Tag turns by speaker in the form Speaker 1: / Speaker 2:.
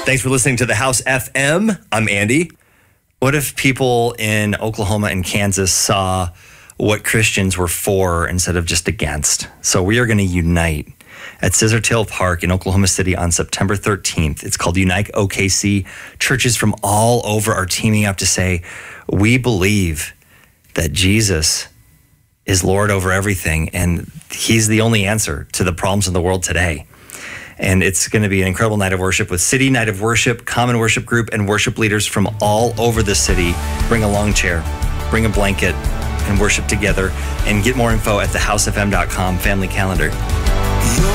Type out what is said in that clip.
Speaker 1: Thanks for listening to The House FM. I'm Andy. What if people in Oklahoma and Kansas saw what Christians were for instead of just against? So we are going to unite at Scissortail Park in Oklahoma City on September 13th. It's called Unite OKC. Churches from all over are teaming up to say, we believe that Jesus is Lord over everything, and he's the only answer to the problems in the world today. And it's going to be an incredible night of worship with City Night of Worship, Common Worship Group, and worship leaders from all over the city. Bring a long chair, bring a blanket, and worship together. And get more info at thehousefm.com family calendar.